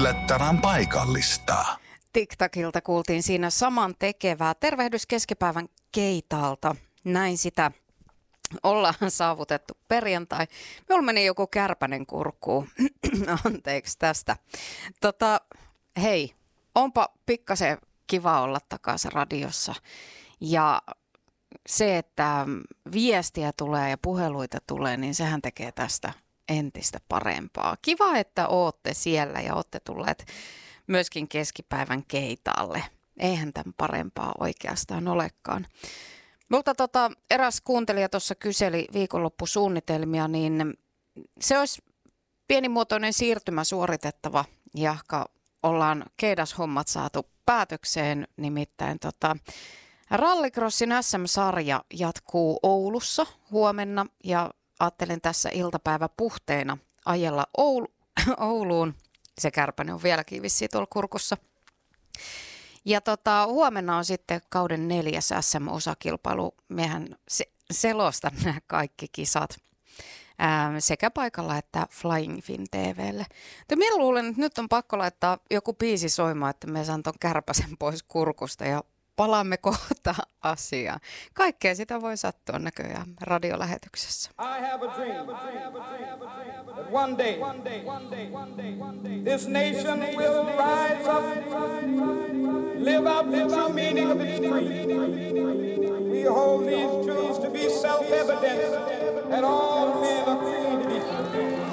yllättävän paikallista. TikTokilta kuultiin siinä saman tekevää. Tervehdys keskipäivän Keitalta. Näin sitä ollaan saavutettu perjantai. Minulla meni joku kärpänen kurkkuun. Anteeksi tästä. Hei, onpa pikkasen kiva olla takaisin radiossa. Ja se, että viestiä tulee ja puheluita tulee, niin sehän tekee tästä entistä parempaa. Kiva, että ootte siellä ja ootte tulleet myöskin keskipäivän Keitaalle. Eihän tämän parempaa oikeastaan olekaan. Multa eräs kuuntelija tuossa kyseli viikonloppusuunnitelmia, niin se olisi pienimuotoinen siirtymä suoritettava, jahka ollaan keidashommat saatu päätökseen. Nimittäin Rallycrossin SM-sarja jatkuu Oulussa huomenna ja ajattelin tässä iltapäiväpuhteena ajella Ouluun. Se kärpänen on vieläkin vissiin tuolla kurkussa. Ja huomenna on sitten kauden 4. SM-osakilpailu. Mehän selostan nämä kaikki kisat sekä paikalla että Flying Fin TV:lle. Minä luulen, että nyt on pakko laittaa joku biisi soimaan, että me saan ton kärpäsen pois kurkusta ja palaamme kohta asiaan. Kaikkea sitä voi sattua näköjään radiolähetyksessä. I have a dream that one day this nation will rise up, live out the true meaning of its creed. We hold these truths to be self-evident that all men are created equal.